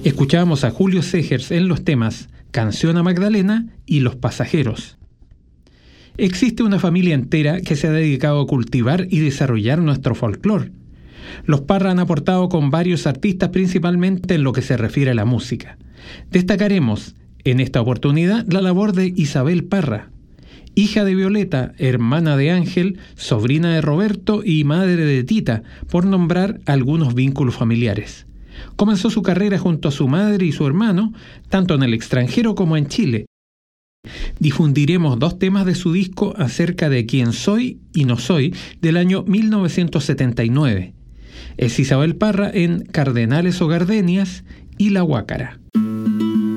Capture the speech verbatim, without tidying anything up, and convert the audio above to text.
Escuchábamos a Julio Segers en los temas Canción a Magdalena y Los Pasajeros. Existe una familia entera que se ha dedicado a cultivar y desarrollar nuestro folclore. Los Parra han aportado con varios artistas, principalmente en lo que se refiere a la música. Destacaremos en esta oportunidad la labor de Isabel Parra, hija de Violeta, hermana de Ángel, sobrina de Roberto y madre de Tita, por nombrar algunos vínculos familiares. Comenzó su carrera junto a su madre y su hermano, tanto en el extranjero como en Chile. Difundiremos dos temas de su disco Acerca de quién soy y no soy, del año mil novecientos setenta y nueve. Es Isabel Parra en Cardenales o Gardenias y La Guácara.